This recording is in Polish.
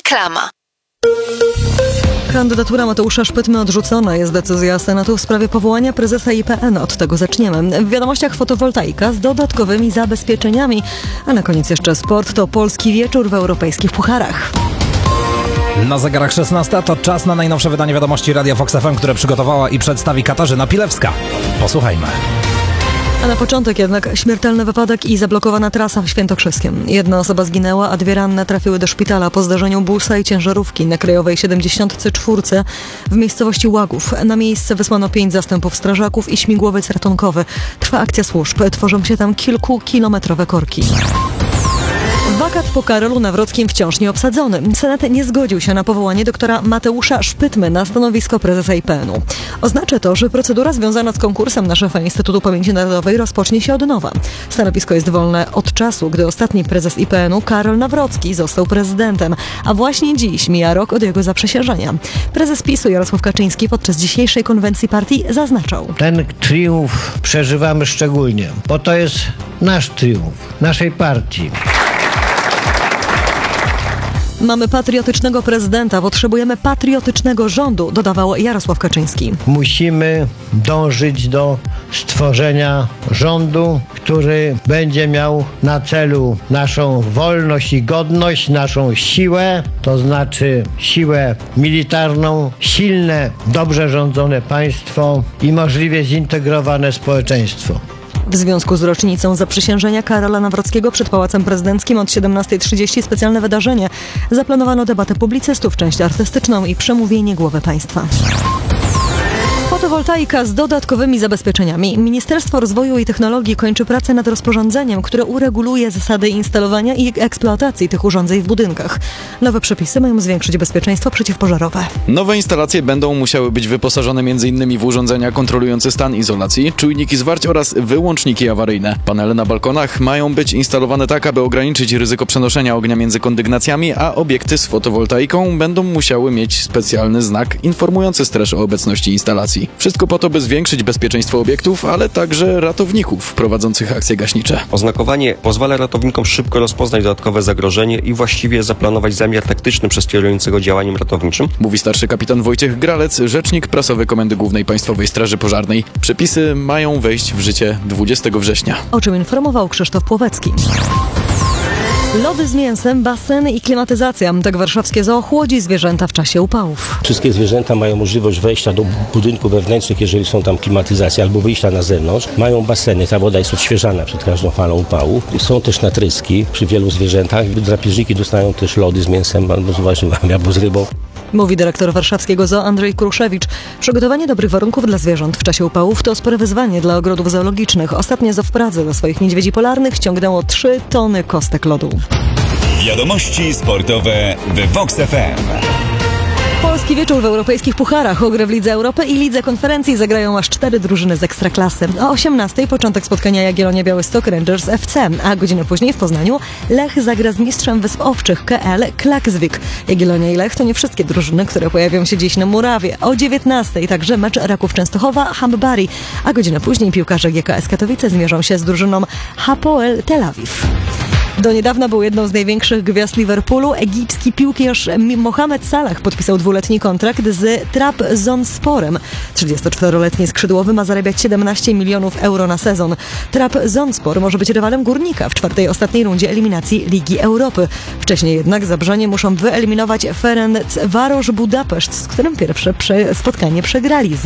Reklama. Kandydatura Mateusza Szpytmy odrzucona. Jest decyzja Senatu w sprawie powołania prezesa IPN. Od tego zaczniemy. W wiadomościach fotowoltaika z dodatkowymi zabezpieczeniami. A na koniec jeszcze sport. To polski wieczór w europejskich pucharach. Na zegarach 16 to czas na najnowsze wydanie wiadomości Radia Fox FM, które przygotowała i przedstawi Katarzyna Pilewska. Posłuchajmy. A na początek jednak śmiertelny wypadek i zablokowana trasa w Świętokrzyskiem. Jedna osoba zginęła, a dwie ranne trafiły do szpitala po zdarzeniu busa i ciężarówki na krajowej 74 w miejscowości Łagów. Na miejsce wysłano 5 zastępów strażaków i śmigłowiec ratunkowy. Trwa akcja służb. Tworzą się tam kilkukilometrowe korki. Wakat po Karolu Nawrockim wciąż nie obsadzony. Senat nie zgodził się na powołanie doktora Mateusza Szpytmy na stanowisko prezesa IPN-u. Oznacza to, że procedura związana z konkursem na szefa Instytutu Pamięci Narodowej rozpocznie się od nowa. Stanowisko jest wolne od czasu, gdy ostatni prezes IPN-u, Karol Nawrocki, został prezydentem, a właśnie dziś mija rok od jego zaprzysiężenia. Prezes PiS-u Jarosław Kaczyński podczas dzisiejszej konwencji partii zaznaczał: ten triumf przeżywamy szczególnie, bo to jest nasz triumf, naszej partii. Mamy patriotycznego prezydenta, potrzebujemy patriotycznego rządu, dodawał Jarosław Kaczyński. Musimy dążyć do stworzenia rządu, który będzie miał na celu naszą wolność i godność, naszą siłę, to znaczy siłę militarną, silne, dobrze rządzone państwo i możliwie zintegrowane społeczeństwo. W związku z rocznicą zaprzysiężenia Karola Nawrockiego przed Pałacem Prezydenckim od 17:30 specjalne wydarzenie. Zaplanowano debatę publicystów, część artystyczną i przemówienie głowy państwa. Fotowoltaika z dodatkowymi zabezpieczeniami. Ministerstwo Rozwoju i Technologii kończy pracę nad rozporządzeniem, które ureguluje zasady instalowania i eksploatacji tych urządzeń w budynkach. Nowe przepisy mają zwiększyć bezpieczeństwo przeciwpożarowe. Nowe instalacje będą musiały być wyposażone m.in. w urządzenia kontrolujące stan izolacji, czujniki zwarć oraz wyłączniki awaryjne. Panele na balkonach mają być instalowane tak, aby ograniczyć ryzyko przenoszenia ognia między kondygnacjami, a obiekty z fotowoltaiką będą musiały mieć specjalny znak informujący straż o obecności instalacji. Wszystko po to, by zwiększyć bezpieczeństwo obiektów, ale także ratowników prowadzących akcje gaśnicze. Oznakowanie pozwala ratownikom szybko rozpoznać dodatkowe zagrożenie i właściwie zaplanować zamiar taktyczny przez kierującego działaniem ratowniczym. Mówi starszy kapitan Wojciech Gralec, rzecznik prasowy Komendy Głównej Państwowej Straży Pożarnej. Przepisy mają wejść w życie 20 września. O czym informował Krzysztof Płowecki. Lody z mięsem, baseny i klimatyzacja. Tak warszawskie zoo chłodzi zwierzęta w czasie upałów. Wszystkie zwierzęta mają możliwość wejścia do budynków wewnętrznych, jeżeli są tam klimatyzacje, albo wyjścia na zewnątrz. Mają baseny, ta woda jest odświeżana przed każdą falą upałów. Są też natryski przy wielu zwierzętach. Drapieżniki dostają też lody z mięsem albo z warzywami, albo z rybą. Mówi dyrektor warszawskiego zoo Andrzej Kruszewicz. Przygotowanie dobrych warunków dla zwierząt w czasie upałów to spore wyzwanie dla ogrodów zoologicznych. Ostatnio zoo w Pradze do swoich niedźwiedzi polarnych ściągnęło 3 tony kostek lodu. Wiadomości sportowe w Vox FM. Polski wieczór w europejskich pucharach. O grę w Lidze Europy i Lidze Konferencji zagrają aż 4 drużyny z Ekstraklasy. O 18:00 początek spotkania Jagiellonia Białystok Rangers FC, a godzinę później w Poznaniu Lech zagra z mistrzem Wysp Owczych KL Klaksvik. Jagiellonia i Lech to nie wszystkie drużyny, które pojawią się dziś na murawie. O 19:00 także mecz Raków Częstochowa Hammari, a godzinę później piłkarze GKS Katowice zmierzą się z drużyną Hapoel Tel Awiw. Do niedawna był jedną z największych gwiazd Liverpoolu. Egipski piłkarz Mohamed Salah podpisał 2-letni kontrakt z Trabzonsporem. 34-letni skrzydłowy ma zarabiać 17 milionów euro na sezon. Trabzonspor może być rywalem Górnika w 4. ostatniej rundzie eliminacji Ligi Europy. Wcześniej jednak Zabrzanie muszą wyeliminować Ferencvaros Budapeszt, z którym pierwsze spotkanie przegrali.